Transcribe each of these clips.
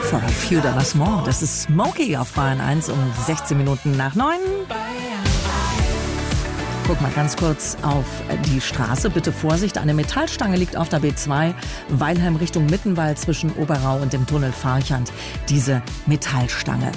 For a few dollars more. Das ist Smokey auf Bayern 1 um 16 Minuten nach 9. Guck mal ganz kurz auf die Straße. Bitte Vorsicht, eine Metallstange liegt auf der B2, Weilheim Richtung Mittenwald zwischen Oberau und dem Tunnel Farchand. Diese Metallstange.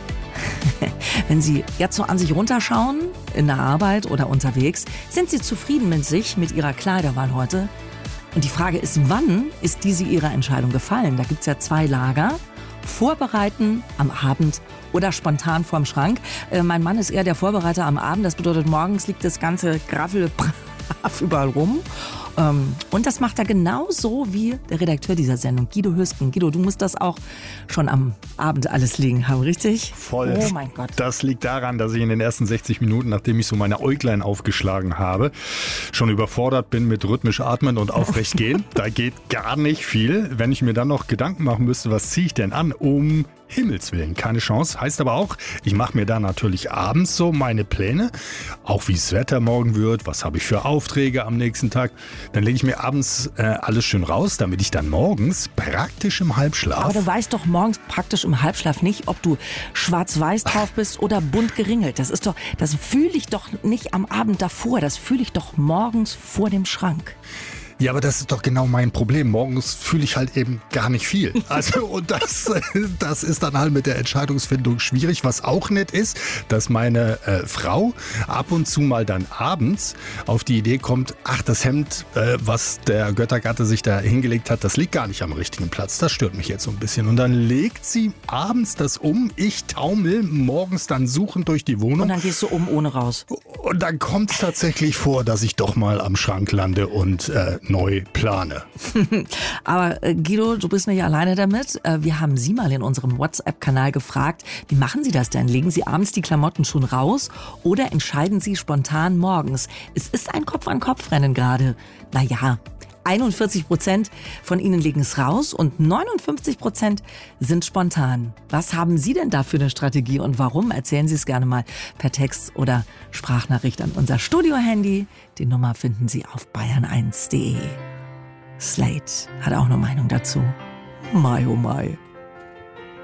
Wenn Sie jetzt so an sich runterschauen, in der Arbeit oder unterwegs, sind Sie zufrieden mit sich, mit Ihrer Kleiderwahl heute? Und die Frage ist, wann ist diese Ihrer Entscheidung gefallen? Da gibt es ja zwei Lager. Vorbereiten am Abend oder spontan vorm Schrank. Mein Mann ist eher der Vorbereiter am Abend. Das bedeutet, morgens liegt das ganze Graffel brav überall rum. Und das macht er genauso wie der Redakteur dieser Sendung, Guido Hüsten. Guido, du musst das auch schon am Abend alles liegen haben, richtig? Voll. Oh mein Gott. Das liegt daran, dass ich in den ersten 60 Minuten, nachdem ich so meine Äuglein aufgeschlagen habe, schon überfordert bin mit rhythmisch atmen und aufrecht gehen. Da geht gar nicht viel. Wenn ich mir dann noch Gedanken machen müsste, was ziehe ich denn an, um Himmels Willen, keine Chance. Heißt aber auch, ich mache mir da natürlich abends so meine Pläne, auch wie das Wetter morgen wird, was habe ich für Aufträge am nächsten Tag. Dann lege ich mir abends alles schön raus, damit ich dann morgens praktisch im Halbschlaf... Aber du weißt doch morgens praktisch im Halbschlaf nicht, ob du schwarz-weiß drauf bist oder bunt geringelt. Das fühle ich doch nicht am Abend davor, das fühle ich doch morgens vor dem Schrank. Ja, aber das ist doch genau mein Problem. Morgens fühle ich halt eben gar nicht viel. Also, und das ist dann halt mit der Entscheidungsfindung schwierig. Was auch nett ist, dass meine Frau ab und zu mal dann abends auf die Idee kommt, ach, das Hemd, was der Göttergatte sich da hingelegt hat, das liegt gar nicht am richtigen Platz. Das stört mich jetzt so ein bisschen. Und dann legt sie abends das um. Ich taumel morgens dann suchend durch die Wohnung. Und dann gehst du ohne raus. Und dann kommt es tatsächlich vor, dass ich doch mal am Schrank lande und neu plane. Aber Guido, du bist nicht alleine damit. Wir haben Sie mal in unserem WhatsApp-Kanal gefragt, wie machen Sie das denn? Legen Sie abends die Klamotten schon raus oder entscheiden Sie spontan morgens? Es ist ein Kopf-an-Kopf-Rennen gerade. Naja, 41% von Ihnen legen es raus und 59% sind spontan. Was haben Sie denn da für eine Strategie und warum? Erzählen Sie es gerne mal per Text oder Sprachnachricht an unser Studio-Handy. Die Nummer finden Sie auf bayern1.de. Slate hat auch eine Meinung dazu. Mai, oh mai.